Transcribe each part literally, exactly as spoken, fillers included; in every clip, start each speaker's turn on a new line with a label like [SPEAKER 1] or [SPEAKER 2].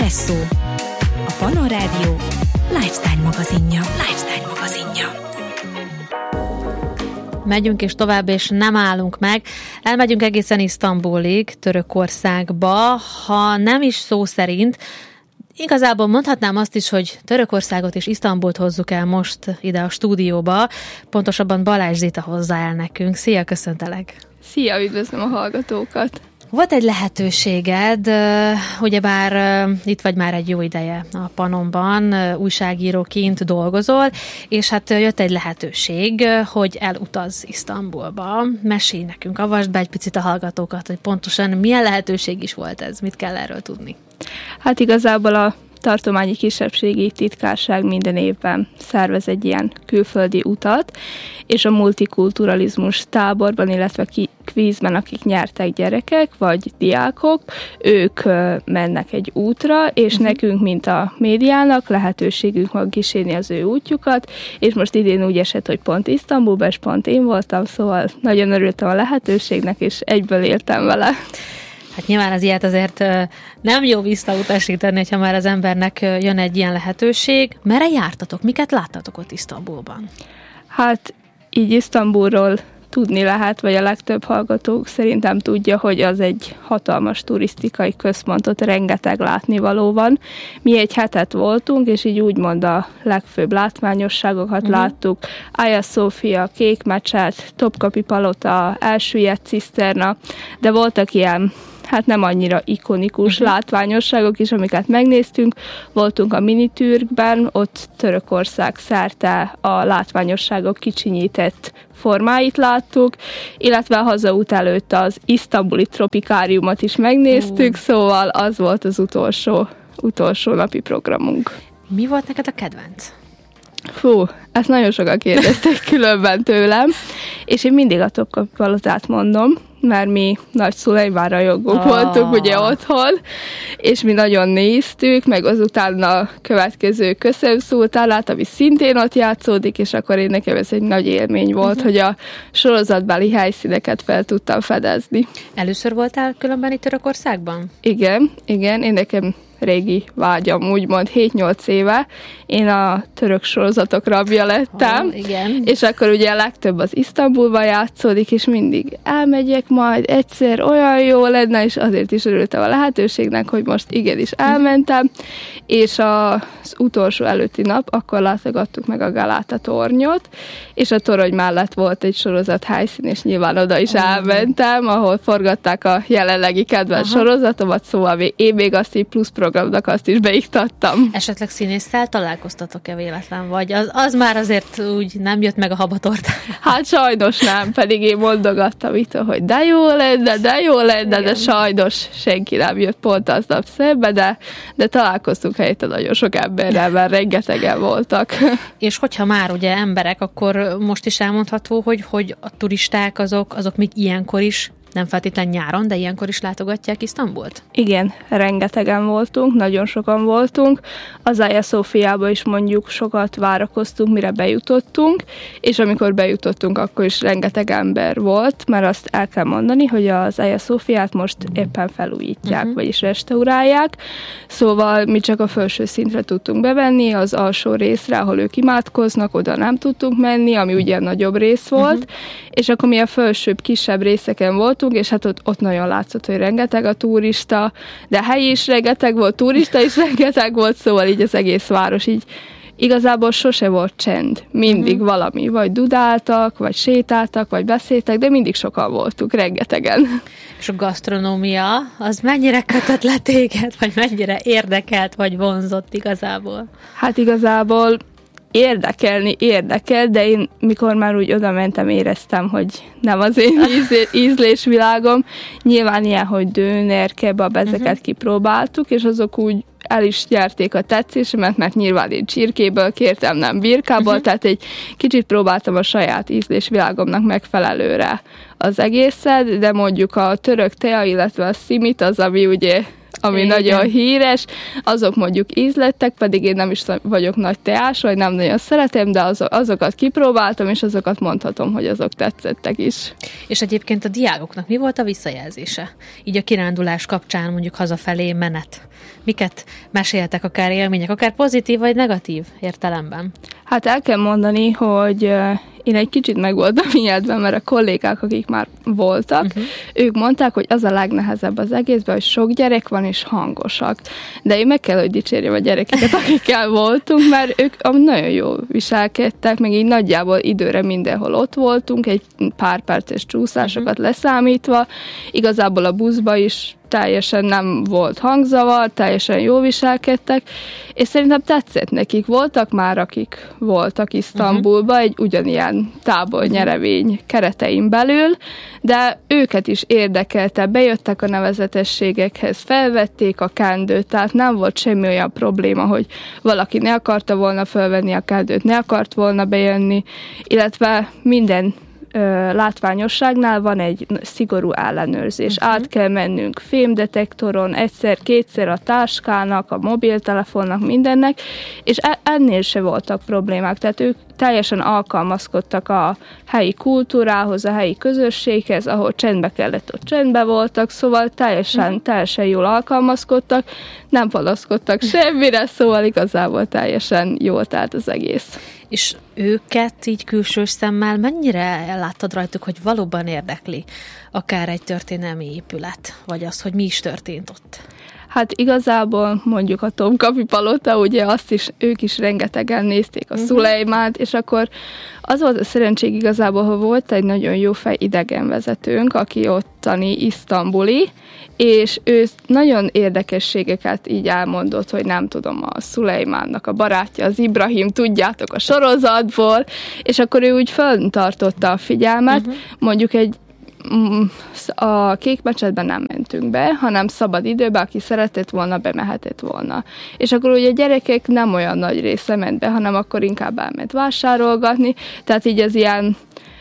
[SPEAKER 1] Espresszó, a Panon Rádió lifestyle magazinja. Lifestyle magazinja.
[SPEAKER 2] Megyünk és tovább, és nem állunk meg. Elmegyünk egészen Isztambulig, Törökországba, ha nem is szó szerint. Igazából mondhatnám azt is, hogy Törökországot és Isztambult hozzuk el most ide a stúdióba, pontosabban Balázs Zita hozzá el nekünk. Szia, köszöntelek!
[SPEAKER 3] Szia, üdvözlöm a hallgatókat!
[SPEAKER 2] Volt egy lehetőséged, ugyebár itt vagy már egy jó ideje a Panonban, újságíróként dolgozol, és hát jött egy lehetőség, hogy elutazz Isztambulba. Mesélj nekünk, avasd be egy picit a hallgatókat, hogy pontosan milyen lehetőség is volt ez, mit kell erről tudni.
[SPEAKER 3] Hát igazából a tartományi kisebbségi titkárság minden évben szervez egy ilyen külföldi utat, és a multikulturalizmus táborban, illetve kvízben, akik nyertek gyerekek, vagy diákok, ők mennek egy útra, és uh-huh. nekünk, mint a médiának lehetőségünk van kísérni az ő útjukat, és most idén úgy esett, hogy pont Isztambulban, és pont én voltam, szóval nagyon örültem a lehetőségnek, és egyből éltem vele.
[SPEAKER 2] Hát nyilván az ilyet azért nem jó visszautasítani, hogyha már az embernek jön egy ilyen lehetőség. Merre jártatok? Miket láttatok ott Isztambulban?
[SPEAKER 3] Hát így Isztambulról tudni lehet, vagy a legtöbb hallgatók szerintem tudja, hogy az egy hatalmas turisztikai központot, rengeteg látnivaló van. Mi egy hetet voltunk, és így úgymond a legfőbb látványosságokat uh-huh. láttuk. Hagia Sophia, Kék mecset, Topkapi palota, elsüllyedt ciszterna, de voltak ilyen hát nem annyira ikonikus uh-huh. látványosságok is, amiket megnéztünk. Voltunk a minitürkben, ott Törökország szerte a látványosságok kicsinyített formáit láttuk, illetve a hazaút előtt az isztambuli tropikáriumot is megnéztük, uh. szóval az volt az utolsó, utolsó napi programunk.
[SPEAKER 2] Mi volt neked a kedvenc?
[SPEAKER 3] Fú, ezt nagyon sokan kérdezték különben tőlem, és én mindig a Topkapi palotát mondom, mert mi nagy Szulejmán rajongók oh. voltunk ugye otthon, és mi nagyon néztük, meg azután a következő Köszöm Szultánát, ami szintén ott játszódik, és akkor én nekem ez egy nagy élmény volt, uh-huh. hogy a sorozatbeli helyszíneket fel tudtam fedezni.
[SPEAKER 2] Először voltál különben itt Törökországban?
[SPEAKER 3] Igen, igen, én nekem régi vágyam, úgymond hét-nyolc éve. Én a török sorozatok rabja lettem,
[SPEAKER 2] oh, igen.
[SPEAKER 3] és akkor ugye a legtöbb az Isztambulban játszódik, és mindig elmegyek majd egyszer, olyan jó lenne, és azért is örültem a lehetőségnek, hogy most igenis elmentem, és az utolsó előtti nap akkor látogattuk meg a Galáta tornyot, és a torony mellett volt egy sorozat helyszín, és nyilván oda is oh. elmentem, ahol forgatták a jelenlegi kedvenc Aha. sorozatomat, szóval én még azt így plusz programnak azt is beiktattam.
[SPEAKER 2] Esetleg színésszel találkoztatok-e véletlen, vagy az, az már azért úgy nem jött meg a habatortán?
[SPEAKER 3] Hát sajnos nem, pedig én mondogattam itt, hogy de jó lenne, de jó lenne, de sajnos senki nem jött pont aznap szembe, de, de találkoztunk helyette nagyon sok emberrel, mert rengetegen voltak.
[SPEAKER 2] És hogyha már ugye emberek, akkor most is elmondható, hogy, hogy a turisták azok, azok még ilyenkor is, nem feltétlenül nyáron, de ilyenkor is látogatják Isztambult?
[SPEAKER 3] Igen, rengetegen voltunk, nagyon sokan voltunk. Az Hagia Sophiába is mondjuk sokat várakoztunk, mire bejutottunk, és amikor bejutottunk, akkor is rengeteg ember volt, mert azt el kell mondani, hogy az Hagia Sophiát most éppen felújítják, uh-huh. vagyis restaurálják, szóval mi csak a felső szintre tudtunk bevenni, az alsó részre, ahol ők imádkoznak, oda nem tudtunk menni, ami ugye nagyobb rész volt, uh-huh. és akkor mi a felsőbb, kisebb részeken voltunk, és hát ott, ott nagyon látszott, hogy rengeteg a turista, de helyi is rengeteg volt, turista is rengeteg volt, szóval így az egész város így igazából sose volt csend. Mindig uh-huh. valami, vagy dudáltak, vagy sétáltak, vagy beszéltek, de mindig sokan voltunk, rengetegen.
[SPEAKER 2] És a gasztronómia, az mennyire kötött le téged, vagy mennyire érdekelt, vagy vonzott igazából?
[SPEAKER 3] Hát igazából érdekelni érdekel, de én mikor már úgy oda mentem, éreztem, hogy nem az én íz- ízlésvilágom. Nyilván ilyen, hogy döner, kebab, ezeket uh-huh. kipróbáltuk, és azok úgy el is nyerték a tetszésemet, mert nyilván én csirkéből kértem, nem birkából, uh-huh. tehát egy kicsit próbáltam a saját ízlésvilágomnak megfelelőre az egészet, de mondjuk a török tea, illetve a szimit az, ami ugye ami igen. nagyon híres, azok mondjuk ízlettek, pedig én nem is vagyok nagy teás, vagy nem nagyon szeretem, de azok, azokat kipróbáltam, és azokat mondhatom, hogy azok tetszettek is.
[SPEAKER 2] És egyébként a diákoknak mi volt a visszajelzése? Így a kirándulás kapcsán, mondjuk hazafelé menet. Miket meséltek, akár élmények, akár pozitív vagy negatív értelemben?
[SPEAKER 3] Hát el kell mondani, hogy én egy kicsit meg voltam ijedve, mert a kollégák, akik már voltak, uh-huh. ők mondták, hogy az a legnehezebb az egészben, hogy sok gyerek van és hangosak. De én meg kell, hogy dicsérjem a gyerekeket, akikkel voltunk, mert ők nagyon jól viselkedtek, meg így nagyjából időre mindenhol ott voltunk, egy pár perces csúszásokat uh-huh. leszámítva. Igazából a buszba is teljesen nem volt hangzavar, teljesen jól viselkedtek, és szerintem tetszett nekik. Voltak már, akik voltak Isztambulba uh-huh. egy ugyanilyen tábornyerevény keretein belül, de őket is érdekelte, bejöttek a nevezetességekhez, felvették a kendőt, tehát nem volt semmi olyan probléma, hogy valaki ne akarta volna felvenni a kendőt, ne akart volna bejönni, illetve minden látványosságnál van egy szigorú ellenőrzés. Uh-huh. Át kell mennünk fémdetektoron, egyszer-kétszer a táskának, a mobiltelefonnak, mindennek, és ennél se voltak problémák. Tehát ők teljesen alkalmazkodtak a helyi kultúrához, a helyi közösséghez, ahol csendbe kellett, ott csendbe voltak, szóval teljesen, uh-huh. teljesen jól alkalmazkodtak, nem palaszkodtak semmire, szóval igazából teljesen jól telt az egész.
[SPEAKER 2] És őket így külsős szemmel mennyire elláttad rajtuk, hogy valóban érdekli akár egy történelmi épület, vagy az, hogy mi is történt ott?
[SPEAKER 3] Hát igazából mondjuk a Topkapi Palota, ugye azt is, ők is rengetegen nézték a uh-huh. Szulejmánt, és akkor az volt a szerencség igazából, hogy volt egy nagyon jó fej idegenvezetőnk, aki ottani isztambuli, és ő nagyon érdekességeket így elmondott, hogy nem tudom, a Szulejmánnak a barátja, az Ibrahim, tudjátok, a sorozatból, és akkor ő úgy fenntartotta a figyelmet, uh-huh. mondjuk egy a kék mecsetben nem mentünk be, hanem szabad időben, aki szeretett volna, bemehetett volna. És akkor ugye a gyerekek nem olyan nagy része ment be, hanem akkor inkább elment vásárolgatni, tehát így az ilyen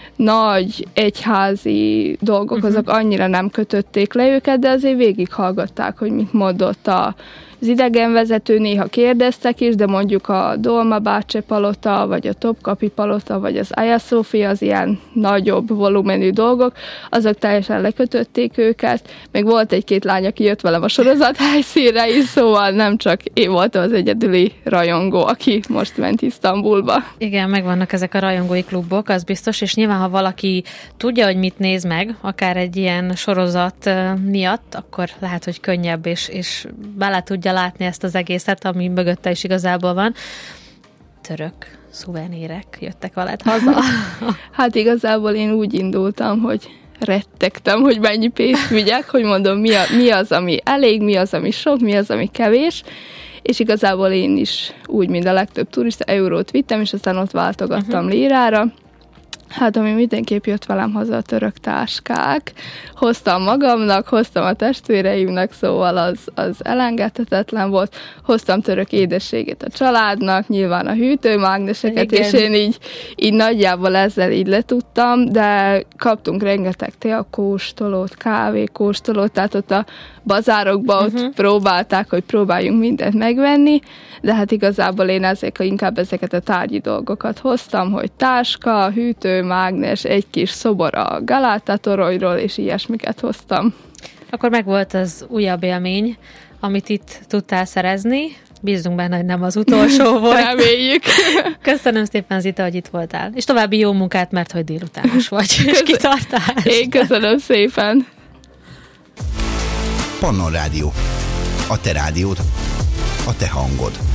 [SPEAKER 3] nagy egyházi dolgok, uh-huh. azok annyira nem kötötték le őket, de azért végighallgatták, hogy mit mondott a az idegenvezető, néha kérdeztek is, de mondjuk a Dolmabácse Palota, vagy a Topkapi Palota, vagy az Hagia Sophia, az ilyen nagyobb volumenű dolgok, azok teljesen lekötötték őket. Még volt egy-két lány, aki jött velem a sorozat helyszínre is, szóval nem csak én voltam az egyedüli rajongó, aki most ment Isztambulba.
[SPEAKER 2] Igen, megvannak ezek a rajongói klubok, az biztos, és nyilván, ha valaki tudja, hogy mit néz meg, akár egy ilyen sorozat miatt, akkor lehet, hogy könnyebb, és, és bele tudja látni ezt az egészet, ami mögötte is igazából van. Török szuvenírek jöttek veled haza.
[SPEAKER 3] Hát igazából én úgy indultam, hogy rettegtem, hogy mennyi pénzt vigyek, hogy mondom, mi, a, mi az, ami elég, mi az, ami sok, mi az, ami kevés, és igazából én is úgy, mint a legtöbb turista, eurót vittem, és aztán ott váltogattam uh-huh. lírára. Hát, ami mindenképp jött velem haza, a török táskák. Hoztam magamnak, hoztam a testvéreimnek, szóval az, az elengedhetetlen volt. Hoztam török édességét a családnak, nyilván a hűtőmágneseket, igen. és én így, így nagyjából ezzel így letudtam, de kaptunk rengeteg teakóstolót, kávékóstolót, tehát ott a bazárokban uh-huh. ott próbálták, hogy próbáljunk mindent megvenni, de hát igazából én ezek, inkább ezeket a tárgyi dolgokat hoztam, hogy táska, hűtőmágnes, egy kis szobor a Galáta-toronyról, és ilyesmiket hoztam.
[SPEAKER 2] Akkor meg volt az újabb élmény, amit itt tudtál szerezni. Bízunk benne, hogy nem az utolsó volt.
[SPEAKER 3] Reméljük.
[SPEAKER 2] Köszönöm szépen, Zita, hogy itt voltál. És további jó munkát, mert hogy délutános vagy, és kitartál.
[SPEAKER 3] Én köszönöm szépen.
[SPEAKER 4] Pannon Rádió. A te rádiód, a te hangod.